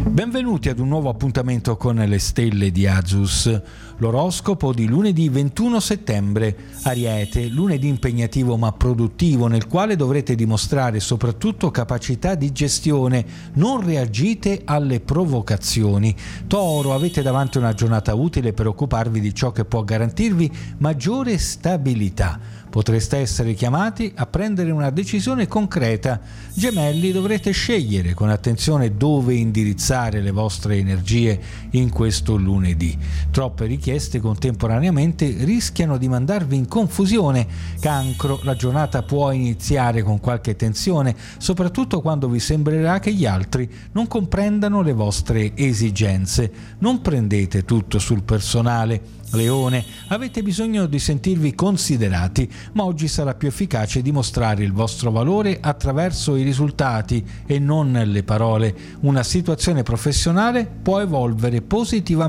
Benvenuti ad un nuovo appuntamento con le stelle di Azus. L'oroscopo di lunedì 21 settembre. Ariete, lunedì impegnativo ma produttivo, nel quale dovrete dimostrare soprattutto capacità di gestione. Non reagite alle provocazioni. Toro, avete davanti una giornata utile per occuparvi di ciò che può garantirvi maggiore stabilità. Potreste essere chiamati a prendere una decisione concreta. Gemelli, dovrete scegliere con attenzione dove indirizzare le vostre energie in questo lunedì. Troppe richieste contemporaneamente rischiano di mandarvi in confusione. Cancro, la giornata può iniziare con qualche tensione, soprattutto quando vi sembrerà che gli altri non comprendano le vostre esigenze. Non prendete tutto sul personale. Leone, avete bisogno di sentirvi considerati, ma oggi sarà più efficace dimostrare il vostro valore attraverso i risultati e non le parole. Una situazione professionale può evolvere positivamente